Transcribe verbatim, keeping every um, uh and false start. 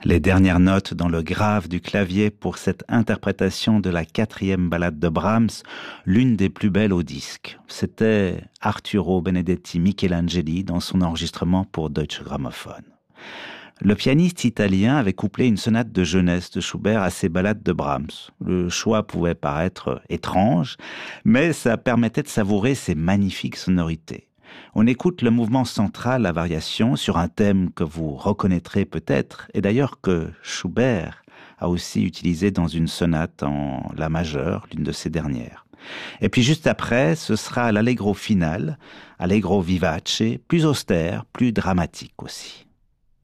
Les dernières notes dans le grave du clavier pour cette interprétation de la quatrième ballade de Brahms, l'une des plus belles au disque. C'était Arturo Benedetti Michelangeli dans son enregistrement pour Deutsche Grammophon. Le pianiste italien avait couplé une sonate de jeunesse de Schubert à ses ballades de Brahms. Le choix pouvait paraître étrange, mais ça permettait de savourer ses magnifiques sonorités. On écoute le mouvement central, la variation, sur un thème que vous reconnaîtrez peut-être, et d'ailleurs que Schubert a aussi utilisé dans une sonate en la majeure, l'une de ses dernières. Et puis juste après, ce sera l'allegro final, allegro vivace, plus austère, plus dramatique aussi.